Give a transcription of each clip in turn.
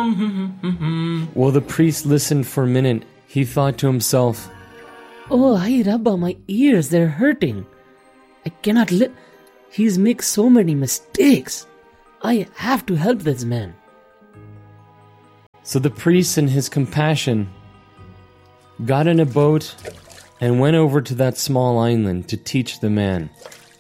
While the priest listened for a minute, he thought to himself, Oh, Ay Rabba, my ears, they're hurting. I cannot live. He's made so many mistakes. I have to help this man. So the priest, in his compassion, got in a boat and went over to that small island to teach the man.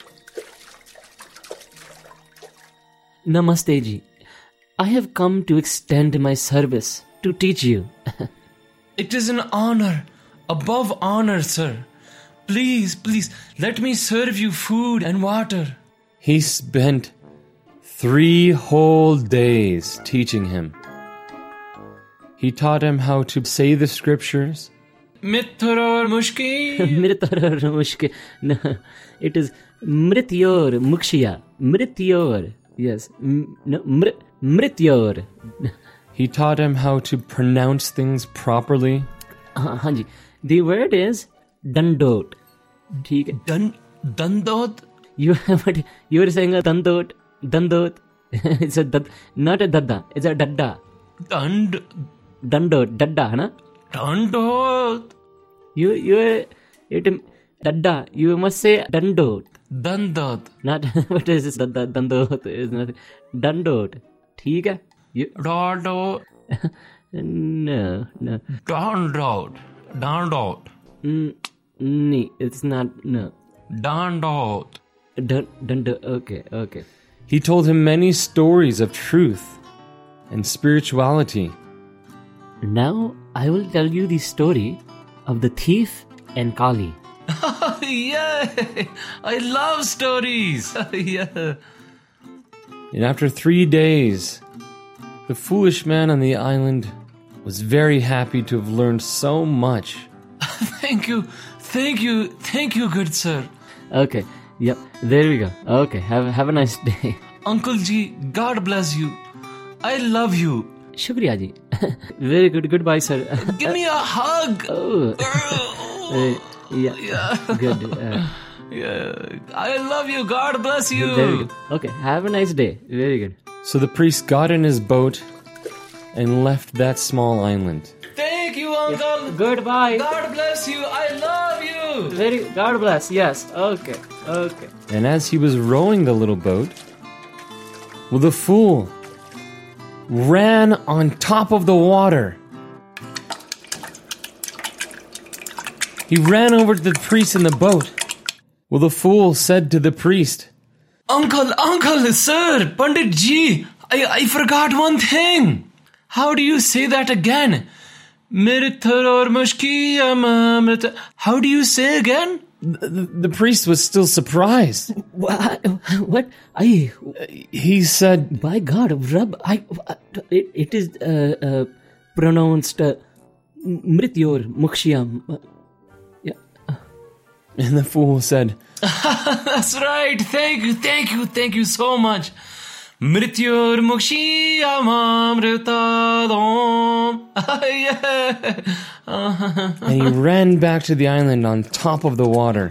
Namaste ji. I have come to extend my service to teach you. It is an honor, above honor, sir. Please, let me serve you food and water. He spent 3 whole days teaching him. He taught him how to say the scriptures. Mithra mushki. Mritar mushke. No, it is Mrityor Mukshya. Mrityor. Yes. Mrityor. He taught him how to pronounce things properly. Hanji. The word is Dandot. ठीक है. Dandot? You were saying a Dandot. Dandot. It's a not a Dadda. It's a Dadda. Dandot. Dadda, na? Dandot. Dadda. You must say Dandot. Dandot. Not what is this? Dandot is nothing. Dandot. ठीक है. Dandot. No. Dandot. No, it's not. No. Dandot. Dandot. Okay. He told him many stories of truth and spirituality. Now I will tell you the story of the thief and Kali. Yay! I love stories. Yeah. And after 3 days, the foolish man on the island was very happy to have learned so much. Thank you, good sir. Okay, yep, there we go. Okay, have a nice day. Uncle Ji, God bless you. I love you. Shukriya ji. Very good. Goodbye, sir. Give me a hug. Oh. Yeah. Good. Yeah. I love you. God bless you. Very good. Okay, have a nice day. Very good. So the priest got in his boat and left that small island. Thank you, Uncle. Goodbye. God bless you. I love you. God bless. Yes. Okay. And as he was rowing the little boat, well, the fool ran on top of the water. He ran over to the priest in the boat. Well, the fool said to the priest, Uncle, sir, Pandit Ji, I forgot one thing. How do you say that again? How do you say again? The priest was still surprised. What? He said, By God, Rab, it is pronounced Mrityor Mukshya. And the fool said, That's right. Thank you so much. Mrityor Mukshya Mamritadom. and he ran back to the island on top of the water.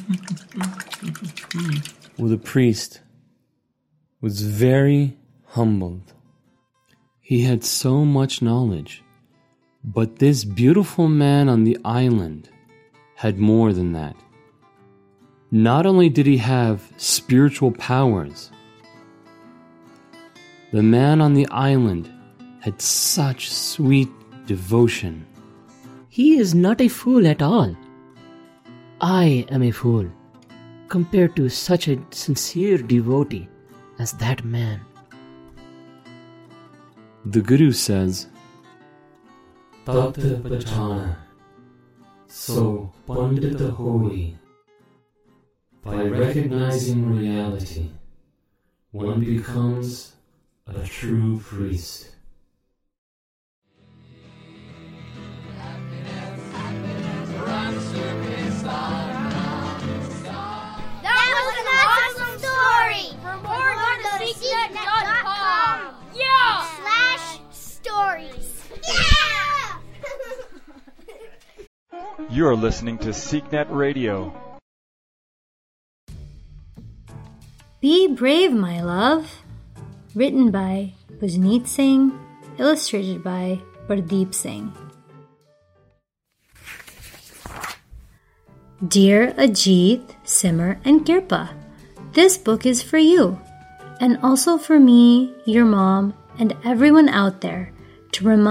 Well, the priest was very humbled. He had so much knowledge, but this beautiful man on the island had more than that. Not only did he have spiritual powers, the man on the island had such sweet devotion. He is not a fool at all. I am a fool compared to such a sincere devotee as that man. The Guru says, Tat Pachana, so Pandita Hoi. By recognizing reality, one becomes a true priest. That was an awesome story! For more, go to SeekNet.com. /stories. Yeah! You are listening to SeekNet Radio. Be Brave, My Love, written by Bajneet Singh, illustrated by Pardeep Singh. Dear Ajit, Simar, and Kirpa, this book is for you, and also for me, your mom, and everyone out there, to remind